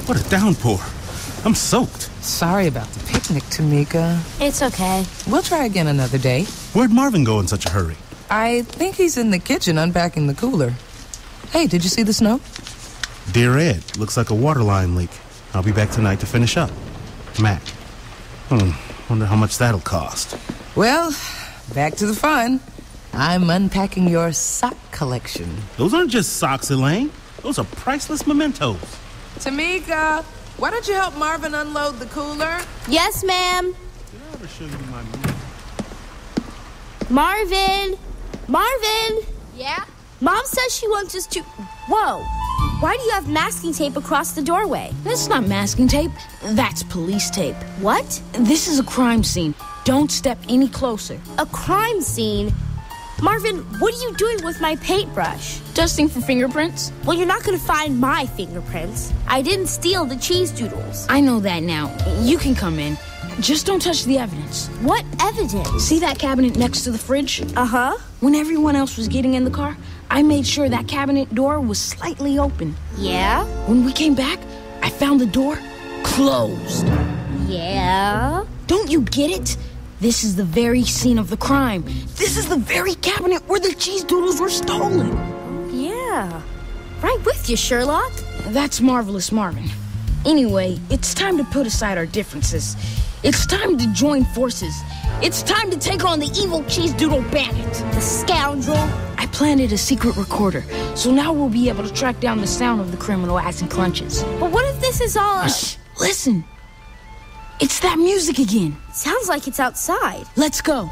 What a downpour. I'm soaked. Sorry about the picnic, Tamika. It's okay. We'll try again another day. Where'd Marvin go in such a hurry? I think he's in the kitchen unpacking the cooler. Hey, did you see the snow? Dear Ed, looks like a water line leak. I'll be back tonight to finish up. Mac. Wonder how much that'll cost. Well, back to the fun. I'm unpacking your sock collection. Those aren't just socks, Elaine. Those are priceless mementos. Tamika, why don't you help Marvin unload the cooler? Yes, ma'am. Did I ever show you my music? Marvin! Marvin! Yeah? Mom says she wants us to... Whoa! Why do you have masking tape across the doorway? That's not masking tape. That's police tape. What? This is a crime scene. Don't step any closer. A crime scene? Marvin, what are you doing with my paintbrush? Dusting for fingerprints? Well, you're not going to find my fingerprints. I didn't steal the cheese doodles. I know that now. You can come in. Just don't touch the evidence. What evidence? See that cabinet next to the fridge? Uh-huh. When everyone else was getting in the car, I made sure that cabinet door was slightly open. Yeah? When we came back, I found the door closed. Yeah? Don't you get it? This is the very scene of the crime. This is the very cabinet where the cheese doodles were stolen. Oh, yeah. Right with you, Sherlock. That's Marvelous Marvin. Anyway, it's time to put aside our differences. It's time to join forces. It's time to take on the evil cheese doodle bandit. The scoundrel. I planted a secret recorder, so now we'll be able to track down the sound of the criminal as he crunches. But what if this is all... Shh, listen. It's that music again. Sounds like it's outside. Let's go.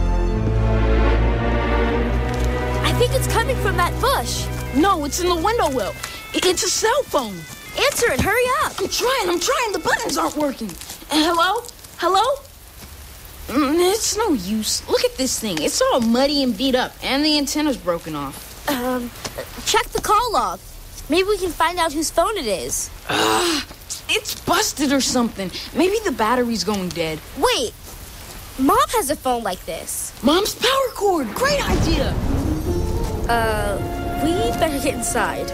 I think it's coming from that bush. No, it's in the window well. It's a cell phone. Answer it, hurry up. I'm trying. The buttons aren't working. Hello? Hello? It's no use. Look at this thing. It's all muddy and beat up, and the antenna's broken off. Check the call log. Maybe we can find out whose phone it is. It's busted or something. Maybe the battery's going dead. Wait. Mom has a phone like this. Mom's power cord. Great idea. We better get inside.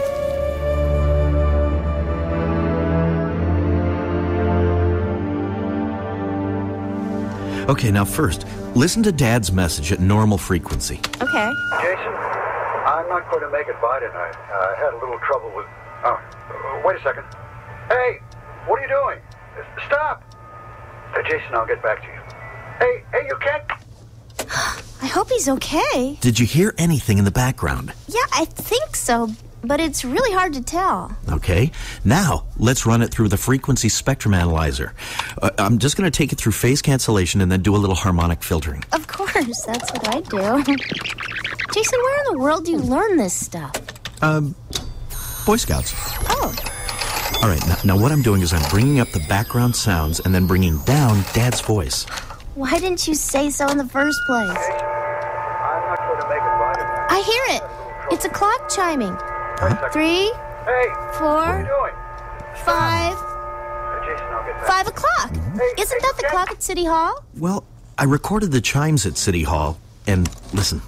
Okay, now first, listen to Dad's message at normal frequency. Okay. Jason, I'm not going to make it by tonight. I had a little trouble with... wait a second. Hey, what are you doing? Stop! Jason, I'll get back to you. Hey, you can't... I hope he's okay. Did you hear anything in the background? Yeah, I think so, but it's really hard to tell. Okay, now let's run it through the frequency spectrum analyzer. I'm just going to take it through phase cancellation and then do a little harmonic filtering. Of course, that's what I do. Jason, where in the world do you learn this stuff? Boy Scouts. Oh. All right, now what I'm doing is I'm bringing up the background sounds and then bringing down Dad's voice. Why didn't you say so in the first place? I'm not going to make it by tonight. I hear it. It's a clock chiming. 3, Hey, 4, what are you doing? 5, Jason, I'll get back. 5 o'clock. Isn't that the clock at City Hall? Well, I recorded the chimes at City Hall, and listen.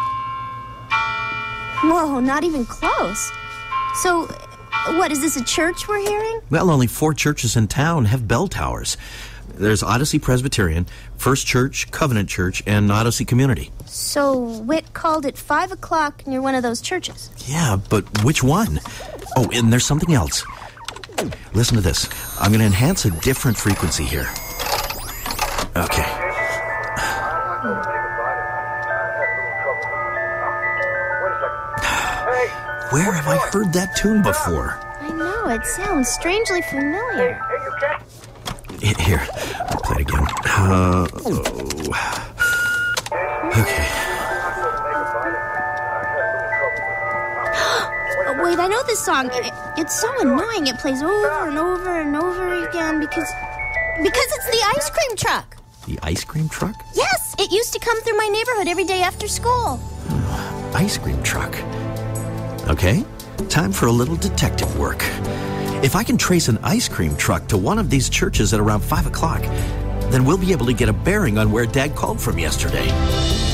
Whoa, not even close. So, what, is this a church we're hearing? Well, only 4 churches in town have bell towers. There's Odyssey Presbyterian, First Church, Covenant Church, and Odyssey Community. So, Whit called it 5 o'clock near one of those churches. Yeah, but which one? Oh, and there's something else. Listen to this. I'm going to enhance a different frequency here. Okay. I'm not going to make it by tonight. I had a little trouble with... wait a second. Hey! Where have I heard that tune before? I know, it sounds strangely familiar. Hey, you can't... Here, I'll play it again. Okay. Oh, wait, I know this song. It's so annoying. It plays over and over and over again because it's the ice cream truck. The ice cream truck? Yes, it used to come through my neighborhood every day after school. Ice cream truck. Okay, time for a little detective work. If I can trace an ice cream truck to one of these churches at around 5 o'clock, then we'll be able to get a bearing on where Dad called from yesterday.